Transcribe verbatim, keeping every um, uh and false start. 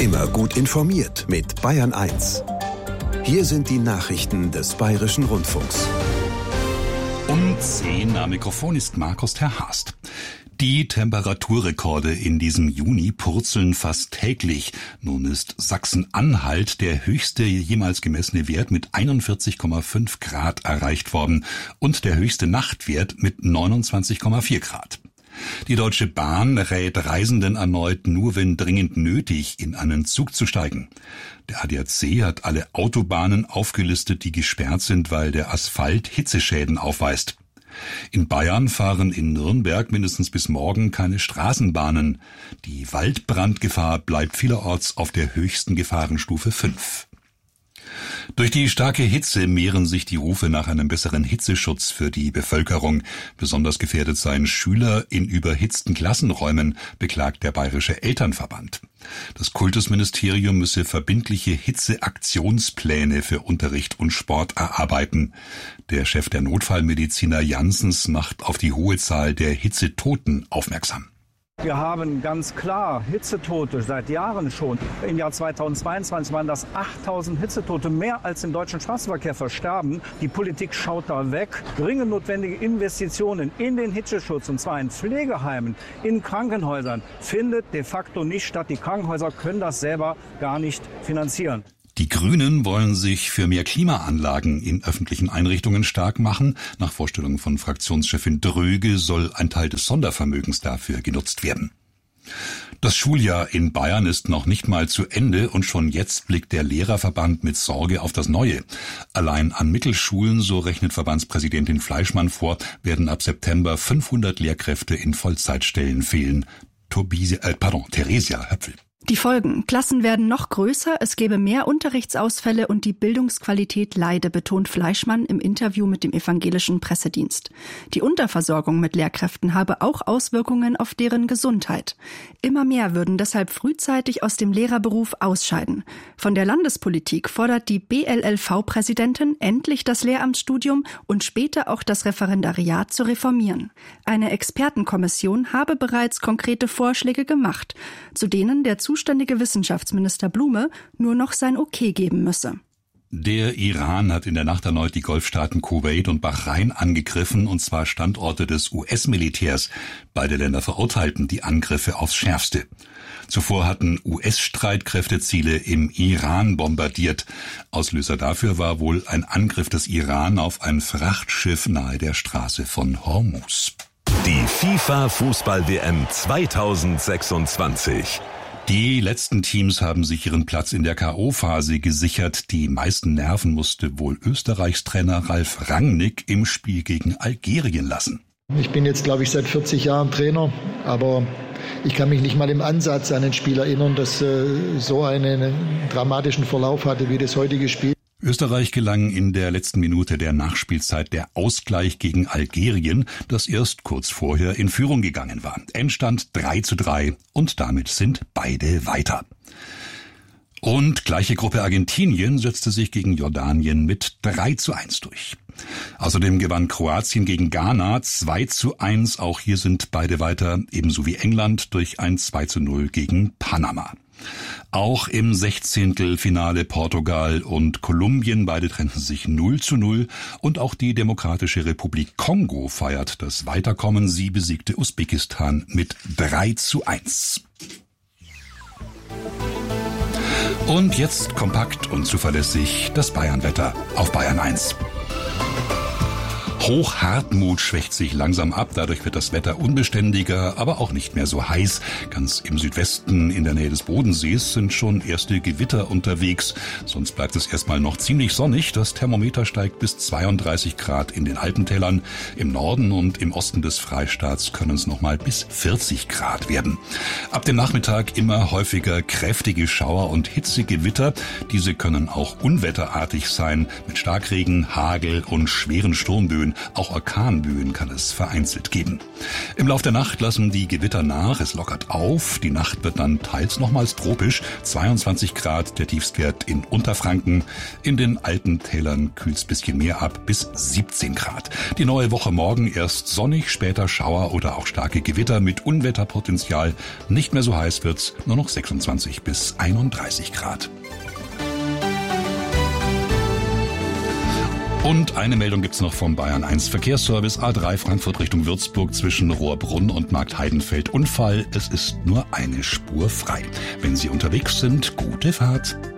Immer gut informiert mit Bayern eins. Hier sind die Nachrichten des Bayerischen Rundfunks. Um zehn am Mikrofon ist Markus Terhast. Die Temperaturrekorde in diesem Juni purzeln fast täglich. Nun ist Sachsen-Anhalt der höchste jemals gemessene Wert mit einundvierzig Komma fünf Grad erreicht worden und der höchste Nachtwert mit neunundzwanzig Komma vier Grad. Die Deutsche Bahn rät Reisenden erneut, nur wenn dringend nötig, in einen Zug zu steigen. Der A D A C hat alle Autobahnen aufgelistet, die gesperrt sind, weil der Asphalt Hitzeschäden aufweist. In Bayern fahren in Nürnberg mindestens bis morgen keine Straßenbahnen. Die Waldbrandgefahr bleibt vielerorts auf der höchsten Gefahrenstufe fünf. Durch die starke Hitze mehren sich die Rufe nach einem besseren Hitzeschutz für die Bevölkerung. Besonders gefährdet seien Schüler in überhitzten Klassenräumen, beklagt der Bayerische Elternverband. Das Kultusministerium müsse verbindliche Hitzeaktionspläne für Unterricht und Sport erarbeiten. Der Chef der Notfallmediziner Janssens macht auf die hohe Zahl der Hitzetoten aufmerksam. Wir haben ganz klar Hitzetote seit Jahren schon. Im Jahr zweitausendzweiundzwanzig waren das achttausend Hitzetote, mehr als im deutschen Straßenverkehr versterben. Die Politik schaut da weg. Dringend notwendige Investitionen in den Hitzeschutz, und zwar in Pflegeheimen, in Krankenhäusern, findet de facto nicht statt. Die Krankenhäuser können das selber gar nicht finanzieren. Die Grünen wollen sich für mehr Klimaanlagen in öffentlichen Einrichtungen stark machen. Nach Vorstellung von Fraktionschefin Dröge soll ein Teil des Sondervermögens dafür genutzt werden. Das Schuljahr in Bayern ist noch nicht mal zu Ende und schon jetzt blickt der Lehrerverband mit Sorge auf das Neue. Allein an Mittelschulen, so rechnet Verbandspräsidentin Fleischmann vor, werden ab September fünfhundert Lehrkräfte in Vollzeitstellen fehlen. Torbisi, äh, pardon, Theresia Höpfel. Die Folgen: Klassen werden noch größer, es gäbe mehr Unterrichtsausfälle und die Bildungsqualität leide, betont Fleischmann im Interview mit dem evangelischen Pressedienst. Die Unterversorgung mit Lehrkräften habe auch Auswirkungen auf deren Gesundheit. Immer mehr würden deshalb frühzeitig aus dem Lehrerberuf ausscheiden. Von der Landespolitik fordert die B L L V-Präsidentin, endlich das Lehramtsstudium und später auch das Referendariat zu reformieren. Eine Expertenkommission habe bereits konkrete Vorschläge gemacht, zu denen der zuständige Wissenschaftsminister Blume nur noch sein Okay geben müsse. Der Iran hat in der Nacht erneut die Golfstaaten Kuwait und Bahrain angegriffen, und zwar Standorte des U S-Militärs. Beide Länder verurteilten die Angriffe aufs Schärfste. Zuvor hatten U S-Streitkräfte Ziele im Iran bombardiert. Auslöser dafür war wohl ein Angriff des Iran auf ein Frachtschiff nahe der Straße von Hormuz. Die FIFA-Fußball-W M zweitausendsechsundzwanzig. Die letzten Teams haben sich ihren Platz in der K O-Phase gesichert. Die meisten Nerven musste wohl Österreichs Trainer Ralf Rangnick im Spiel gegen Algerien lassen. Ich bin jetzt, glaube ich, seit vierzig Jahren Trainer, aber ich kann mich nicht mal im Ansatz an ein Spiel erinnern, das äh, so einen dramatischen Verlauf hatte wie das heutige Spiel. Österreich gelang in der letzten Minute der Nachspielzeit der Ausgleich gegen Algerien, das erst kurz vorher in Führung gegangen war. Endstand drei zu drei und damit sind beide weiter. Und gleiche Gruppe Argentinien setzte sich gegen Jordanien mit drei zu eins durch. Außerdem gewann Kroatien gegen Ghana zwei zu eins, auch hier sind beide weiter, ebenso wie England durch ein zwei zu null gegen Panama. Auch im Sechzehntelfinale Portugal und Kolumbien, beide trennten sich null zu null, und auch die Demokratische Republik Kongo feiert das Weiterkommen. Sie besiegte Usbekistan mit drei zu eins. Und jetzt kompakt und zuverlässig das Bayernwetter auf Bayern eins. Hochhartmut schwächt sich langsam ab, dadurch wird das Wetter unbeständiger, aber auch nicht mehr so heiß. Ganz im Südwesten in der Nähe des Bodensees sind schon erste Gewitter unterwegs. Sonst bleibt es erstmal noch ziemlich sonnig. Das Thermometer steigt bis zweiunddreißig Grad in den Alpentälern. Im Norden und im Osten des Freistaats können es nochmal bis vierzig Grad werden. Ab dem Nachmittag immer häufiger kräftige Schauer und Hitzegewitter. Diese können auch unwetterartig sein, mit Starkregen, Hagel und schweren Sturmböen. Sturmböen. Auch Orkanböen kann es vereinzelt geben. Im Lauf der Nacht lassen die Gewitter nach, es lockert auf. Die Nacht wird dann teils nochmals tropisch. zweiundzwanzig Grad der Tiefstwert in Unterfranken. In den alten Tälern kühlt's ein bisschen mehr ab, bis siebzehn Grad. Die neue Woche morgen erst sonnig, später Schauer oder auch starke Gewitter mit Unwetterpotenzial. Nicht mehr so heiß wird's, nur noch sechsundzwanzig bis einunddreißig Grad. Und eine Meldung gibt's noch vom Bayern eins Verkehrsservice. A drei Frankfurt Richtung Würzburg zwischen Rohrbrunn und Marktheidenfeld Unfall. Es ist nur eine Spur frei. Wenn Sie unterwegs sind, gute Fahrt.